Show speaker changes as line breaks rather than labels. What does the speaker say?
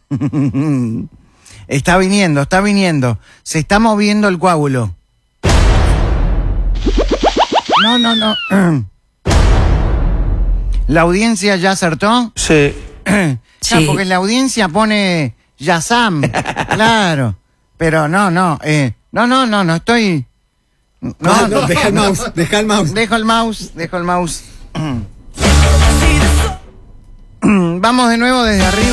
Está viniendo. Se está moviendo el coágulo. No. ¿La audiencia ya acertó?
Sí.
Sí. Porque la audiencia pone Yazam. Claro. Pero no, estoy... No,
deja el mouse.
Dejo el mouse. Vamos de nuevo desde arriba.